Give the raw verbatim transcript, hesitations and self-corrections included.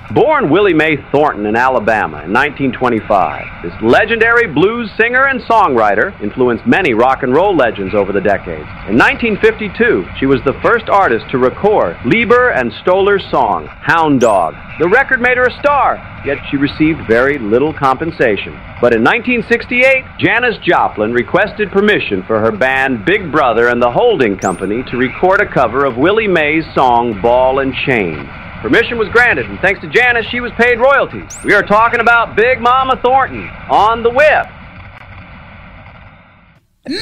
Born Willie Mae Thornton in Alabama in nineteen twenty-five, this legendary blues singer and songwriter influenced many rock and roll legends over the decades. In nineteen fifty-two, she was the first artist to record Leiber and Stoller's song, Hound Dog. The record made her a star, yet she received very little compensation. But in nineteen sixty-eight, Janis Joplin requested permission for her band Big Brother and the Holding Company to record a cover of Willie Mae's song, Ball and Chain. Permission was granted, and thanks to Janis, she was paid royalties. We are talking about Big Mama Thornton on The Whip.